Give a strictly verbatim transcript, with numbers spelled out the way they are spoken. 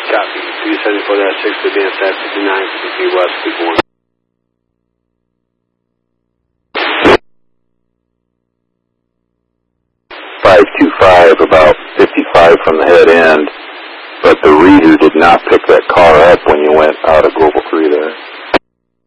Copy. three seventy-four dash six to advance at fifty-nine fifty-three West, people one. five two five, about fifty-five from the head end, but the reader did not pick that car up when you went out of Global three there.